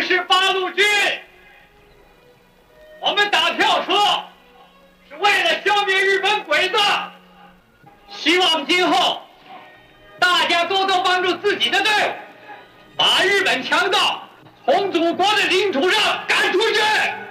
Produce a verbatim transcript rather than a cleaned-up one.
是八路军，我们打跳车是为了消灭日本鬼子。希望今后大家多多帮助自己的队伍，把日本强盗从祖国的领土上赶出去。